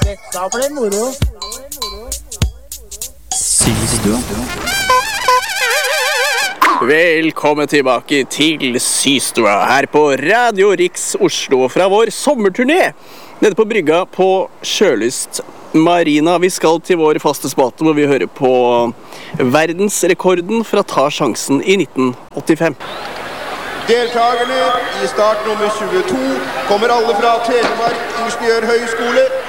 Dette ble moro. Systua. Velkommen tilbake til Systua her på Radio Riks Oslo fra vår sommerturné nede på brygga på Sjølyst Marina. Vi skal til vår faste spalte hvor vi hører på verdensrekorden fra Ta sjansen i 1985. Deltagerne i start nummer 22 kommer alle fra Telemark Ingeniørhøgskole.